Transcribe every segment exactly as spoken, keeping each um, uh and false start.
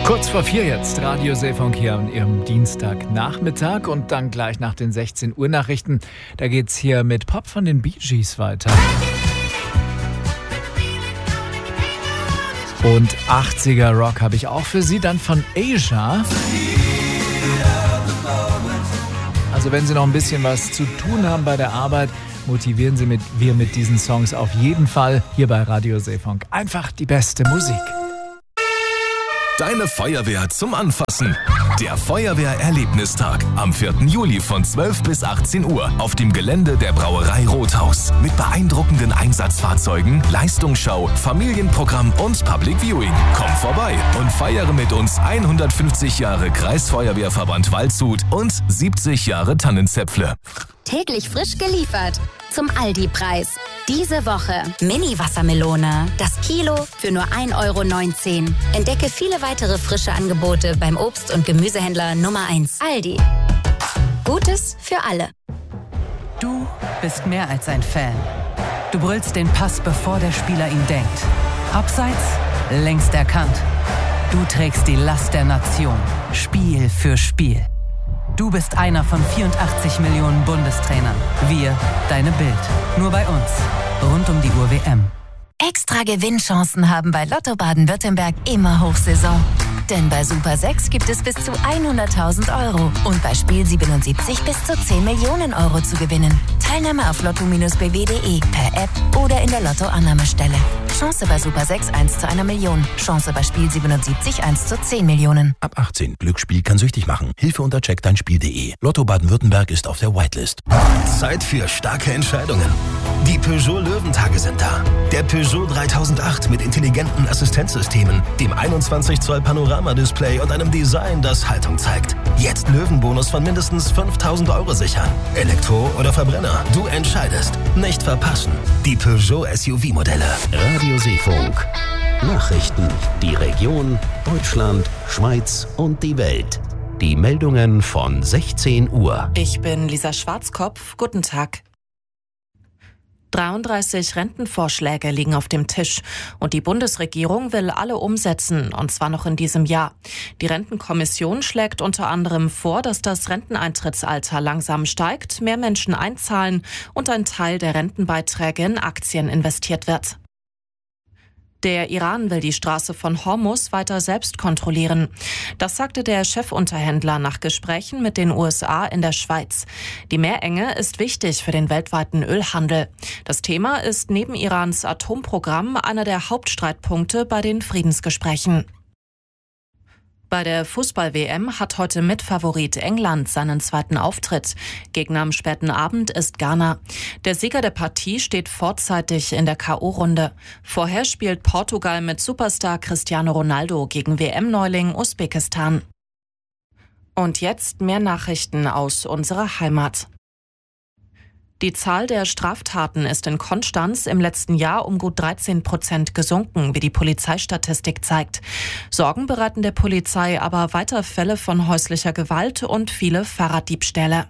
Kurz vor vier jetzt, Radio Seefunk hier an Ihrem Dienstagnachmittag und dann gleich nach den sechzehn Uhr Nachrichten. Da geht's hier mit Pop von den Bee Gees weiter. Und achtziger Rock habe ich auch für Sie, dann von Asia. Also wenn Sie noch ein bisschen was zu tun haben bei der Arbeit, motivieren Sie mit, wir mit diesen Songs auf jeden Fall hier bei Radio Seefunk. Einfach die beste Musik. Deine Feuerwehr zum Anfassen. Der Feuerwehr-Erlebnistag am vierten Juli von zwölf bis achtzehn Uhr auf dem Gelände der Brauerei Rothaus. Mit beeindruckenden Einsatzfahrzeugen, Leistungsschau, Familienprogramm und Public Viewing. Komm vorbei und feiere mit uns hundertfünfzig Jahre Kreisfeuerwehrverband Waldshut und siebzig Jahre Tannenzäpfle. Täglich frisch geliefert zum Aldi-Preis. Diese Woche Mini-Wassermelone. Das Kilo für nur ein Euro neunzehn. Entdecke viele weitere frische Angebote beim Obst- und Gemüsehändler Nummer eins. Aldi. Gutes für alle. Du bist mehr als ein Fan. Du brüllst den Pass, bevor der Spieler ihn denkt. Abseits, längst erkannt. Du trägst die Last der Nation. Spiel für Spiel. Du bist einer von vierundachtzig Millionen Bundestrainern. Wir, deine Bild. Nur bei uns. Rund um die Uhr W M. Extra Gewinnchancen haben bei Lotto Baden-Württemberg immer Hochsaison. Denn bei Super sechs gibt es bis zu hunderttausend Euro und bei Spiel siebenundsiebzig bis zu zehn Millionen Euro zu gewinnen. Teilnahme auf lotto Bindestrich b w punkt d e, per App oder in der Lotto-Annahmestelle. Chance bei Super sechs eins zu einer Million. Chance bei Spiel siebenundsiebzig eins zu zehn Millionen. Ab achtzehn. Glücksspiel kann süchtig machen. Hilfe unter check dein spiel punkt de. Lotto Baden-Württemberg ist auf der Whitelist. Zeit für starke Entscheidungen. Die Peugeot Löwentage sind da. Der Peugeot dreitausendacht mit intelligenten Assistenzsystemen, dem einundzwanzig Zoll Panorama-Display und einem Design, das Haltung zeigt. Jetzt Löwenbonus von mindestens fünftausend Euro sichern. Elektro oder Verbrenner, du entscheidest. Nicht verpassen. Die Peugeot S U V-Modelle. Radio Seefunk. Nachrichten. Die Region, Deutschland, Schweiz und die Welt. Die Meldungen von sechzehn Uhr. Ich bin Lisa Schwarzkopf. Guten Tag. dreiunddreißig Rentenvorschläge liegen auf dem Tisch und die Bundesregierung will alle umsetzen, und zwar noch in diesem Jahr. Die Rentenkommission schlägt unter anderem vor, dass das Renteneintrittsalter langsam steigt, mehr Menschen einzahlen und ein Teil der Rentenbeiträge in Aktien investiert wird. Der Iran will die Straße von Hormuz weiter selbst kontrollieren. Das sagte der Chefunterhändler nach Gesprächen mit den U S A in der Schweiz. Die Meerenge ist wichtig für den weltweiten Ölhandel. Das Thema ist neben Irans Atomprogramm einer der Hauptstreitpunkte bei den Friedensgesprächen. Bei der Fußball-W M hat heute Mitfavorit England seinen zweiten Auftritt. Gegner am späten Abend ist Ghana. Der Sieger der Partie steht vorzeitig in der K O-Runde. Vorher spielt Portugal mit Superstar Cristiano Ronaldo gegen W M-Neuling Usbekistan. Und jetzt mehr Nachrichten aus unserer Heimat. Die Zahl der Straftaten ist in Konstanz im letzten Jahr um gut dreizehn Prozent gesunken, wie die Polizeistatistik zeigt. Sorgen bereiten der Polizei aber weiter Fälle von häuslicher Gewalt und viele Fahrraddiebstähle.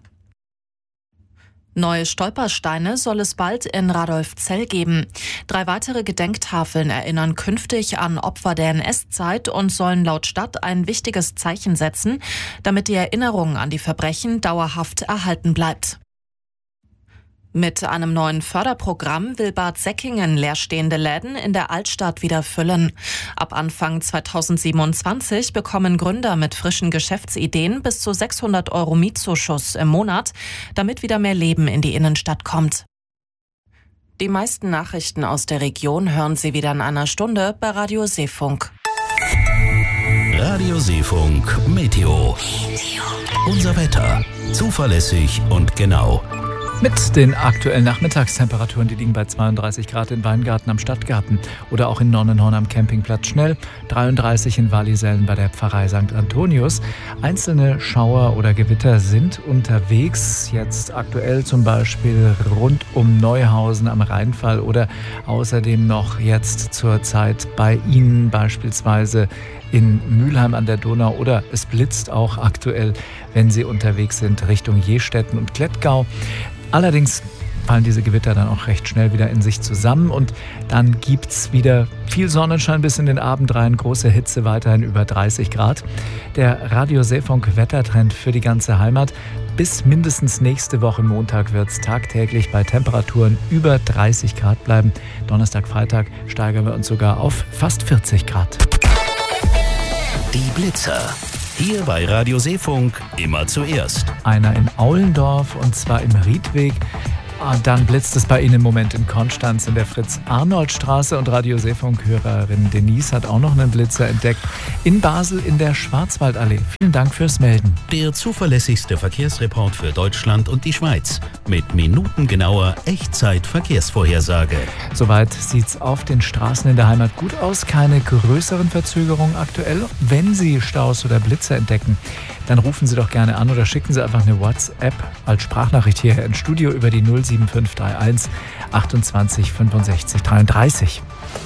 Neue Stolpersteine soll es bald in Radolfzell geben. Drei weitere Gedenktafeln erinnern künftig an Opfer der N S-Zeit und sollen laut Stadt ein wichtiges Zeichen setzen, damit die Erinnerung an die Verbrechen dauerhaft erhalten bleibt. Mit einem neuen Förderprogramm will Bad Säckingen leerstehende Läden in der Altstadt wieder füllen. Ab Anfang zweitausendsiebenundzwanzig bekommen Gründer mit frischen Geschäftsideen bis zu sechshundert Euro Mietzuschuss im Monat, damit wieder mehr Leben in die Innenstadt kommt. Die meisten Nachrichten aus der Region hören Sie wieder in einer Stunde bei Radio Seefunk. Radio Seefunk Meteo. Unser Wetter. Zuverlässig und genau. Mit den aktuellen Nachmittagstemperaturen, die liegen bei zweiunddreißig Grad in Weingarten am Stadtgarten oder auch in Nonnenhorn am Campingplatz Schnell, dreiunddreißig in Wallisellen bei der Pfarrei Sankt Antonius. Einzelne Schauer oder Gewitter sind unterwegs, jetzt aktuell zum Beispiel rund um Neuhausen am Rheinfall oder außerdem noch jetzt zur Zeit bei Ihnen beispielsweise in Mülheim an der Donau, oder es blitzt auch aktuell, wenn Sie unterwegs sind Richtung Jestetten und Klettgau. Allerdings fallen diese Gewitter dann auch recht schnell wieder in sich zusammen und dann gibt es wieder viel Sonnenschein bis in den Abend rein, große Hitze, weiterhin über dreißig Grad. Der Radio Seefunk Wettertrend für die ganze Heimat. Bis mindestens nächste Woche Montag wird es tagtäglich bei Temperaturen über dreißig Grad bleiben. Donnerstag, Freitag steigern wir uns sogar auf fast vierzig Grad. Die Blitzer. Hier bei Radio Seefunk immer zuerst. Einer in Aulendorf und zwar im Riedweg. Dann blitzt es bei Ihnen im Moment in Konstanz in der Fritz-Arnold-Straße und Radio Seefunk-Hörerin Denise hat auch noch einen Blitzer entdeckt. In Basel in der Schwarzwaldallee. Vielen Dank fürs Melden. Der zuverlässigste Verkehrsreport für Deutschland und die Schweiz. Mit minutengenauer Echtzeit-Verkehrsvorhersage. Soweit sieht es auf den Straßen in der Heimat gut aus. Keine größeren Verzögerungen aktuell. Wenn Sie Staus oder Blitzer entdecken, dann rufen Sie doch gerne an oder schicken Sie einfach eine WhatsApp als Sprachnachricht hierher ins Studio über die null sieben fünf drei eins achtundzwanzig fünfundsechzig dreiunddreißig.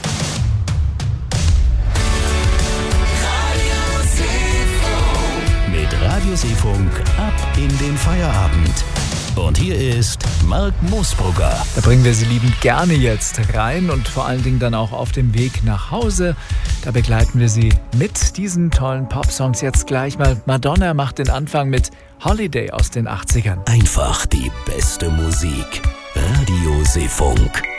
Mit Radio Seefunk ab in den Feierabend. Und hier ist Marc Moosbrugger. Da bringen wir Sie liebend gerne jetzt rein und vor allen Dingen dann auch auf dem Weg nach Hause. Da begleiten wir Sie mit diesen tollen Popsongs. Jetzt gleich mal Madonna macht den Anfang mit Holiday aus den achtzigern. Einfach die beste Musik. Radio Seefunk.